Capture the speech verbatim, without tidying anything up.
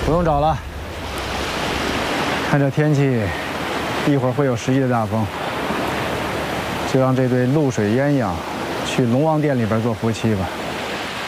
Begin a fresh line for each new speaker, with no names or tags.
不用找了，看这天气，一会儿会有十级的大风，就让这对露水鸳鸯去龙王殿里边做夫妻吧。